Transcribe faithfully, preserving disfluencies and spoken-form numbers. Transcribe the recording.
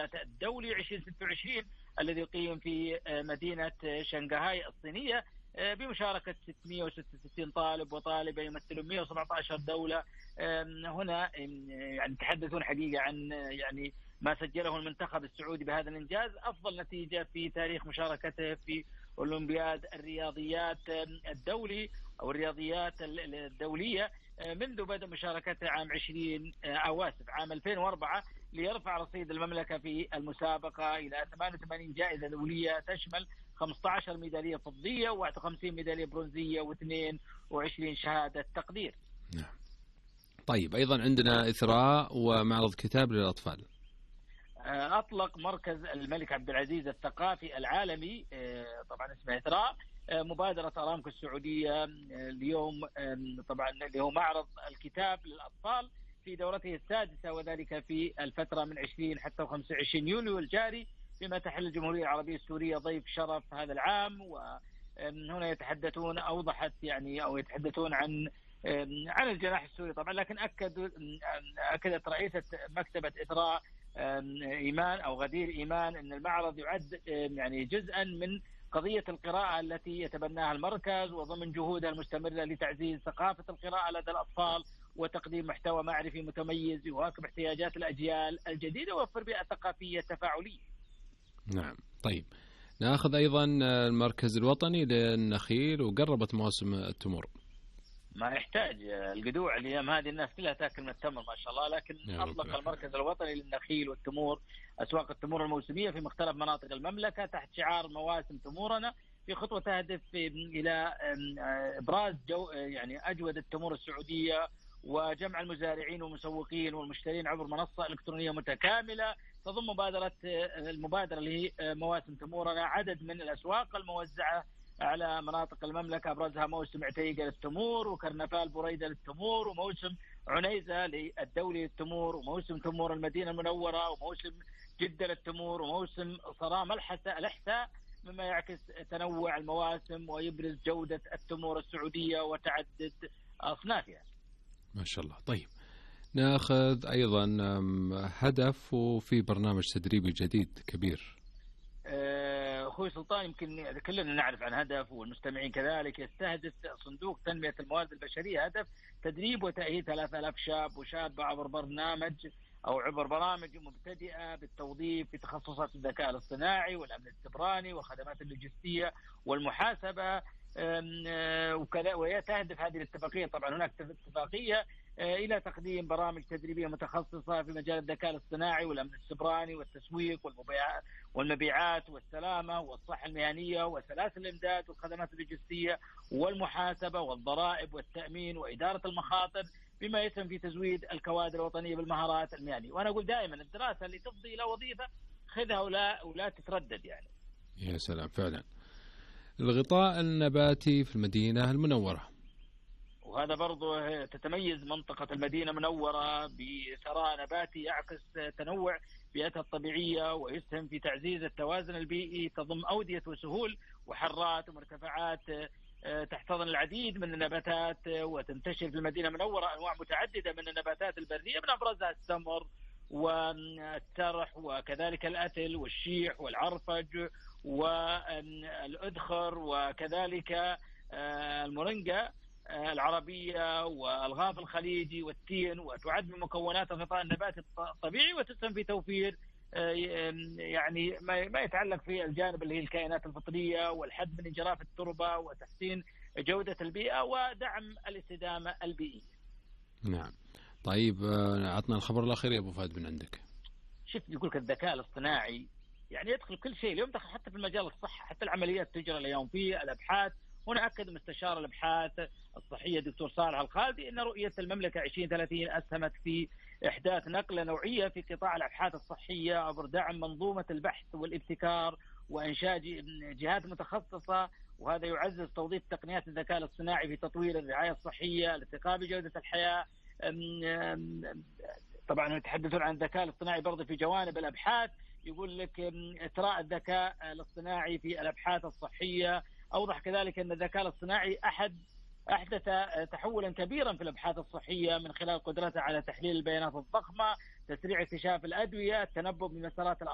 المنتدى الدولي ألفين وستة وعشرين الذي يقيم في مدينة شنغهاي الصينية بمشاركة ستمائة وستة وستين طالب وطالبة يمثلون مائة وسبعة عشر دولة. هنا يعني يتحدثون حقيقة عن يعني ما سجله المنتخب السعودي بهذا الإنجاز، أفضل نتيجة في تاريخ مشاركته في أولمبياد الرياضيات الدولي أو الرياضيات الدولية منذ بدء مشاركته عام عشرين أو آسف عام ألفين وأربعة، ليرفع رصيد المملكة في المسابقة إلى ثمانية وثمانين جائزة دولية تشمل خمسة عشر ميدالية فضية وواحد وخمسين ميدالية برونزية واثنين وعشرين شهادة تقدير. نعم. طيب أيضا عندنا إثراء ومعرض كتاب للأطفال. أطلق مركز الملك عبد العزيز الثقافي العالمي طبعا اسمه إثراء مبادرة أرامكو السعودية اليوم طبعا اللي هو معرض الكتاب للأطفال في دورته السادسة، وذلك في الفترة من عشرين حتى خمسة وعشرين يوليو الجاري، بما تحل الجمهورية العربية السورية ضيف شرف هذا العام. وهنا يتحدثون أوضحت يعني أو يتحدثون عن عن الجناح السوري طبعا، لكن أكد أكدت رئيسة مكتبة إثراء إيمان أو غدير إيمان أن المعرض يعد يعني جزءا من قضية القراءة التي يتبناها المركز، وضمن جهودها المستمرة لتعزيز ثقافة القراءة لدى الأطفال وتقديم محتوى معرفي متميز يواكب احتياجات الأجيال الجديدة ويوفر بيئة ثقافية تفاعلية. نعم. طيب نأخذ أيضا المركز الوطني للنخيل، وقربت مواسم التمور. ما يحتاج القدوع الأيام هذه، الناس كلها تاكل من التمر ما شاء الله، لكن أطلق المركز الوطني للنخيل والتمور أسواق التمور الموسمية في مختلف مناطق المملكة تحت شعار مواسم تمورنا، في خطوة تهدف إلى إبراز جو يعني أجود التمور السعودية وجمع المزارعين والمسوقين والمشترين عبر منصة إلكترونية متكاملة. تضم مبادرة المبادرة اللي هي مواسم تمورنا عدد من الأسواق الموزعة على مناطق المملكة، أبرزها موسم عتيقة للتمور، وكرنفال بريدة للتمور، وموسم عنيزة للدولي للتمور، وموسم تمور المدينة المنورة، وموسم جدة للتمور، وموسم صرام الأحساء، مما يعكس تنوع المواسم ويبرز جودة التمور السعودية وتعدد أصنافها. ما شاء الله. طيب ناخذ أيضا هدف، وفي برنامج تدريبي جديد كبير. أخوي سلطان، يمكن كلنا نعرف عن هدف والمستمعين كذلك، يستهدف صندوق تنمية الموارد البشرية هدف تدريب وتأهيل ثلاثة آلاف شاب وشابة عبر برنامج أو عبر برامج مبتدئة بالتوظيف في تخصصات الذكاء الاصطناعي والأمن السيبراني والخدمات اللوجستية والمحاسبة وكذا. وتهدف هذه الاتفاقية، طبعا هناك اتفاقية إلى تقديم برامج تدريبية متخصصة في مجال الذكاء الاصطناعي والأمن السيبراني والتسويق والمبيعات والسلامة والصحة المهنية وسلاسل الإمداد والخدمات اللوجستية والمحاسبة والضرائب والتأمين وإدارة المخاطر، بما يسهم في تزويد الكوادر الوطنية بالمهارات المهنية. وأنا أقول دائما الدراسة اللي تفضي إلى وظيفة خذها ولا ولا تتردد يعني. يا سلام فعلا. الغطاء النباتي في المدينة المنورة، وهذا برضو تتميز منطقة المدينة المنورة بثراء نباتي يعكس تنوع بيئتها الطبيعية ويسهم في تعزيز التوازن البيئي، تضم أودية وسهول وحرات ومرتفعات تحتضن العديد من النباتات، وتنتشر في المدينة المنورة أنواع متعددة من النباتات البرية، من أبرزها التمر والترح وكذلك الأتل والشيح والعرفج والأذخر وكذلك المورينجا العربية والغاف الخليجي والتين، وتعد من مكونات الغطاء النباتي الطبيعي، وتسهم في توفير يعني ما يتعلق في الجانب اللي هي الكائنات الفطرية والحد من انجراف التربة وتحسين جودة البيئة ودعم الاستدامة البيئية. نعم. طيب عطنا الخبر الأخير يا أبو فهد من عندك. شفت يقول لك الذكاء الاصطناعي يعني يدخل كل شيء اليوم، دخل حتى في المجال الصحة، حتى العمليات تجرى اليوم في الأبحاث. هنا أكد مستشار الأبحاث الصحية دكتور صالح الخالدي أن رؤية المملكة عشرين ثلاثين أسهمت في إحداث نقلة نوعية في قطاع الأبحاث الصحية عبر دعم منظومة البحث والابتكار وإنشاء جهات متخصصة، وهذا يعزز توظيف تقنيات الذكاء الاصطناعي في تطوير الرعاية الصحية، الارتقاء بجودة الحياة. طبعا يتحدثون عن الذكاء الاصطناعي برضه في جوانب الأبحاث، يقول لك إثراء الذكاء الاصطناعي في الأبحاث الصحية. أوضح كذلك أن الذكاء الاصطناعي أحد أحدث تحولا كبيرا في الأبحاث الصحية من خلال قدرته على تحليل البيانات الضخمة، تسريع اكتشاف الأدوية، التنبؤ بمسارات